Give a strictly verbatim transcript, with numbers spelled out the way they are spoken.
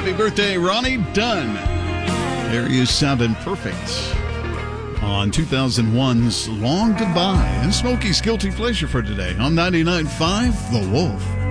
Happy birthday, Ronnie Dunn. There he is sounding perfect on two thousand one's Long Goodbye. And Smokey's Guilty Pleasure for today on ninety-nine point five The Wolf.